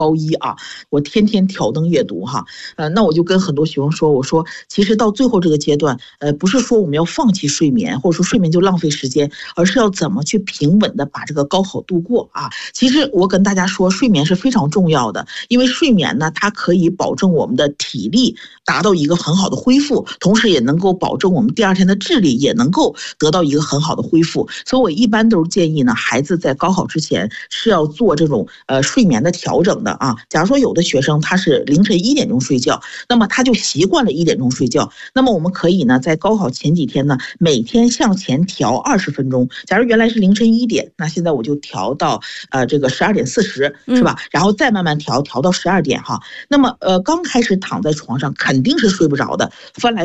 高一啊，我天天挑灯夜读哈，那我就跟很多学生说，我说其实到最后这个阶段，不是说我们要放弃睡眠，或者说睡眠就浪费时间，而是要怎么去平稳的把这个高考度过啊。其实我跟大家说，睡眠是非常重要的，因为睡眠呢，它可以保证我们的体力达到一个很好的恢复，同时也能够保证我们第二天的智力也能够得到一个很好的恢复。所以我一般都是建议呢，孩子在高考之前是要做这种睡眠的调整的啊。假如说有的学生他是凌晨1点钟睡觉，那么他就习惯了1点钟睡觉，那么我们可以呢，在高考前几天呢，每天向前调20分钟。假如原来是凌晨1点，那现在我就调到这个12点40，是吧？然后再慢慢调到12点哈。那么刚开始躺在床上肯定是睡不着的，翻来